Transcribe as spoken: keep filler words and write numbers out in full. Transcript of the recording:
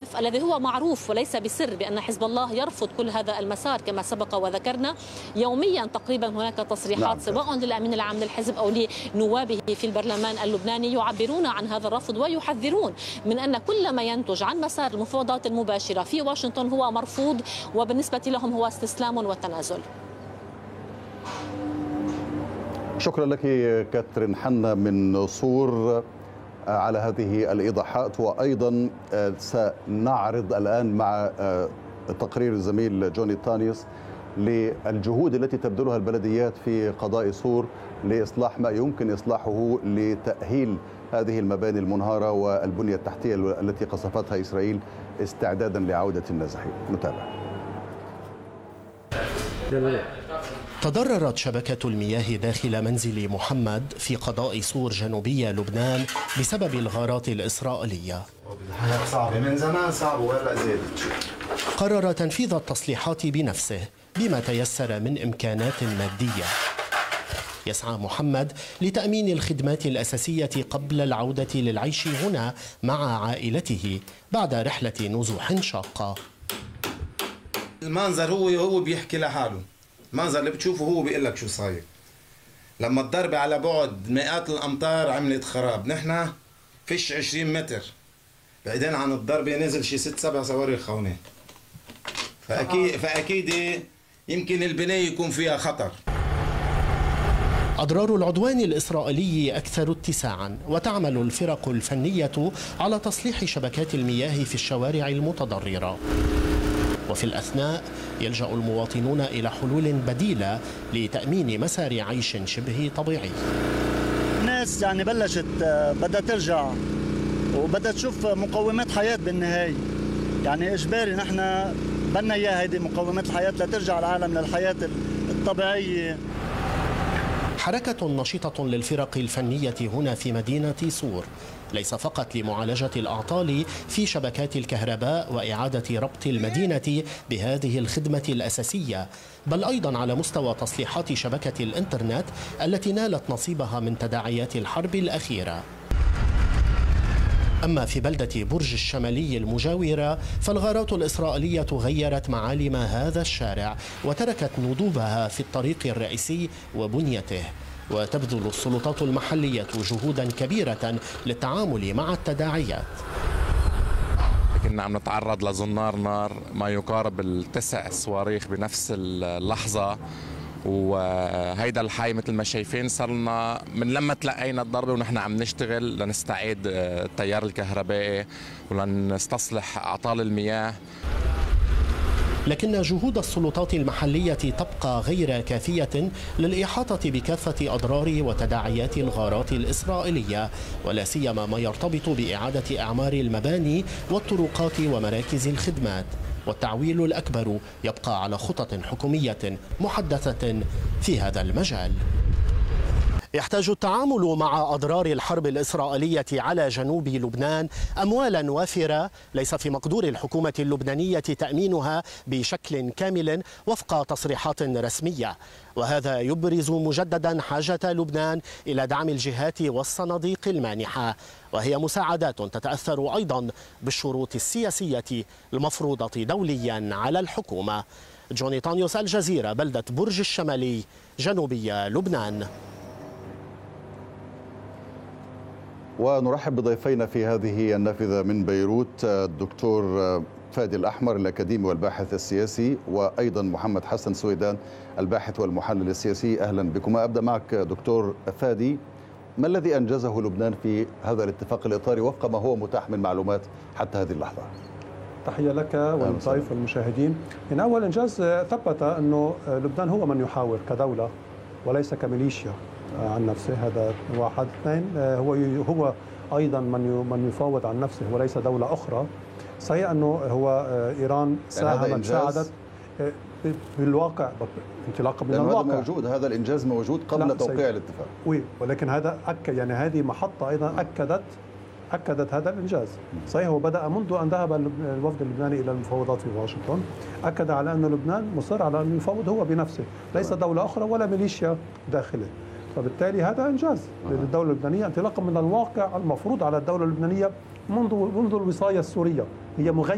الخوف الذي هو معروف وليس بسر بأن حزب الله يرفض كل هذا المسار كما سبق وذكرنا. يوميا تقريبا هناك تصريحات نعم. سواء للأمين العام للحزب أو لنوابه في البرلمان اللبناني يعبرون عن هذا الرفض ويحذرون من أن كل ما ينتج عن مسار المفاوضات المباشرة في واشنطن هو مرفوض، وبالنسبة لهم هو استسلام والتنازل. شكرا لك كاترين حنا من صور على هذه الإيضاحات. وأيضا سنعرض الآن مع تقرير الزميل جوني تانيوس للجهود التي تبذلها البلديات في قضاء صور لإصلاح ما يمكن إصلاحه لتأهيل هذه المباني المنهارة والبنية التحتية التي قصفتها إسرائيل استعدادا لعودة النازحين. نتابع. تضررت شبكة المياه داخل منزل محمد في قضاء صور جنوبية لبنان بسبب الغارات الإسرائيلية. صعبة من زمان صعبة ولا زادت. قرر تنفيذ التصليحات بنفسه بما تيسر من إمكانات مادية. يسعى محمد لتأمين الخدمات الأساسية قبل العودة للعيش هنا مع عائلته بعد رحلة نزوح شاقة. المنظر هو هو بيحكي لحاله، المنظر اللي بتشوفه هو بيقول لك شو صاير. لما الضربة على بعد مئات الأمتار عملت خراب، نحن فيش عشرين متر بعيدين عن الضربة نزل شي ست سبع صواريخ هون، فأكيد فأكيد يمكن البناية يكون فيها خطر. أضرار العدوان الإسرائيلي أكثر اتساعا، وتعمل الفرق الفنية على تصليح شبكات المياه في الشوارع المتضررة. وفي الأثناء يلجأ المواطنون إلى حلول بديلة لتأمين مسار عيش شبه طبيعي. الناس يعني بلشت بدها ترجع وبدها تشوف مقومات حياة بالنهاية، يعني إجباري نحن بدنا إياها هذه مقومات الحياة لترجع العالم للحياة الطبيعية. حركة نشيطة للفرق الفنية هنا في مدينة صور، ليس فقط لمعالجة الأعطال في شبكات الكهرباء وإعادة ربط المدينة بهذه الخدمة الأساسية، بل أيضا على مستوى تصليحات شبكة الإنترنت التي نالت نصيبها من تداعيات الحرب الأخيرة. أما في بلدة برج الشمالي المجاورة فالغارات الإسرائيلية غيرت معالم هذا الشارع وتركت ندوبها في الطريق الرئيسي وبنيته، وتبذل السلطات المحلية جهودا كبيرة للتعامل مع التداعيات. كنا عم نتعرض لزنار نار ما يقارب التسع صواريخ بنفس اللحظة، وهيدا الحي مثل ما شايفين صار لنا من لما تلقينا الضربة ونحن عم نشتغل لنستعيد التيار الكهربائي ولنستصلح أعطال المياه. لكن جهود السلطات المحلية تبقى غير كافية للإحاطة بكافة أضرار وتداعيات الغارات الإسرائيلية، ولا سيما ما يرتبط بإعادة إعمار المباني والطرقات ومراكز الخدمات. والتعويل الأكبر يبقى على خطط حكومية محدثة في هذا المجال. يحتاج التعامل مع أضرار الحرب الإسرائيلية على جنوب لبنان أموالا وافرة ليس في مقدور الحكومة اللبنانية تأمينها بشكل كامل وفق تصريحات رسمية، وهذا يبرز مجددا حاجة لبنان إلى دعم الجهات والصناديق المانحة، وهي مساعدات تتأثر أيضا بالشروط السياسية المفروضة دوليا على الحكومة. جوني تانيوس، الجزيرة، بلدة برج الشمالي، جنوبي لبنان. ونرحب بضيفينا في هذه النافذة من بيروت، الدكتور فادي الأحمر الأكاديمي والباحث السياسي، وأيضا محمد حسن سويدان الباحث والمحلل السياسي. أهلا بكما. أبدأ معك دكتور فادي، ما الذي أنجزه لبنان في هذا الاتفاق الإطاري وفق ما هو متاح من معلومات حتى هذه اللحظة؟ تحية لك والضيف والمشاهدين. إن أول إنجاز ثبت أنه لبنان هو من يحاور كدولة وليس كميليشيا عن نفسه، هذا واحد. اثنين، هو هو ايضا من من يفاوض عن نفسه وليس دوله اخرى. صحيح انه هو ايران ساهمت ساعدت بالواقع انطلاقا من الواقع. هذا موجود، هذا الانجاز موجود قبل توقيع الاتفاق. وي ولكن هذا أكد، يعني هذه محطه ايضا اكدت اكدت هذا الانجاز. صحيح هو بدا منذ ان ذهب الوفد اللبناني الى المفاوضات في واشنطن، اكد على ان لبنان مصر على ان يفاوض هو بنفسه، ليس دوله اخرى ولا ميليشيا داخله. فبالتالي هذا انجاز آه. للدوله اللبنانيه انطلاقا من الواقع المفروض على الدوله اللبنانيه منذ منذ الوصايه السوريه، هي مغيرة